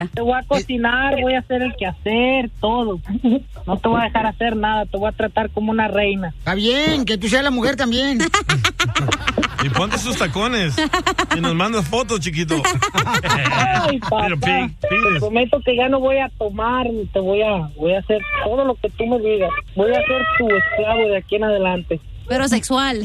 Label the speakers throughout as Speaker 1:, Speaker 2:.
Speaker 1: Te voy a cocinar, voy a hacer el quehacer, todo. No te voy a dejar hacer nada, te voy a tratar como una reina.
Speaker 2: Está bien, que tú seas la mujer también.
Speaker 3: Y ponte sus tacones. Y nos mandas fotos, chiquito.
Speaker 1: Ay, papá. Te prometo que ya no voy a tomar, voy a hacer todo lo que tú me digas. Voy a ser tu esclavo de aquí en adelante.
Speaker 4: Pero sexual.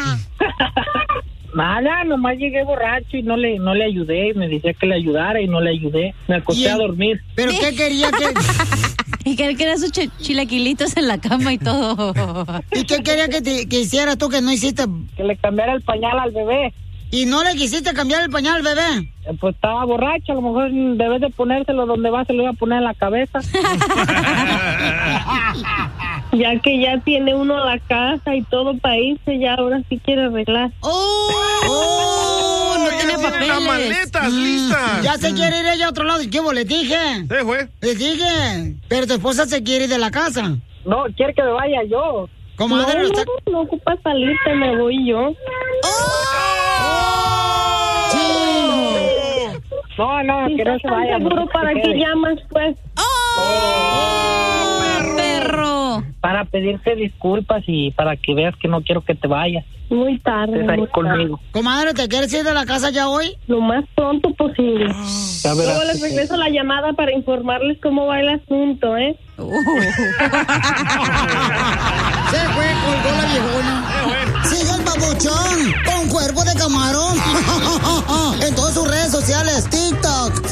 Speaker 1: Nada, nomás llegué borracho y no le ayudé. Me decía que le ayudara y no le ayudé. Me acosté a dormir.
Speaker 2: ¿Pero qué quería que...?
Speaker 4: Y que él quería sus chilaquilitos en la cama y todo.
Speaker 2: ¿Y qué quería que hicieras tú que no hiciste?
Speaker 1: Que le cambiara el pañal al bebé.
Speaker 2: ¿Y no le quisiste cambiar el pañal al bebé?
Speaker 1: Pues estaba borracho, a lo mejor debes de ponérselo donde va, se lo iba a poner en la cabeza.
Speaker 5: Ya que ya tiene uno la casa y todo para irse, ya ahora sí quiere arreglar.
Speaker 4: ¡Oh! No tiene papeles.
Speaker 3: Las maletas listas.
Speaker 2: Ya se quiere ir ella a otro lado. ¿Y qué vos le dije?
Speaker 3: Sí, güey.
Speaker 2: Les dije. Pero tu esposa se quiere ir de la casa.
Speaker 1: No, quiere que me vaya yo.
Speaker 2: Comadre,
Speaker 5: no ocupa salirte, me voy yo.
Speaker 1: No, que no se vaya.
Speaker 5: Seguro para que llamas, pues.
Speaker 4: ¡Perro!
Speaker 1: Para pedirte disculpas y para que veas que no quiero que te vayas.
Speaker 5: Muy tarde.
Speaker 1: Estés ahí conmigo.
Speaker 2: Comadre, ¿te quieres ir de la casa ya hoy?
Speaker 5: Lo más pronto posible.
Speaker 1: Ya verás.
Speaker 5: Luego les regreso la llamada para informarles cómo va el asunto, ¿eh?
Speaker 2: Se fue, colgó la viejona. Sigue el babuchón con cuerpo de camarón en todas sus redes sociales, TikTok,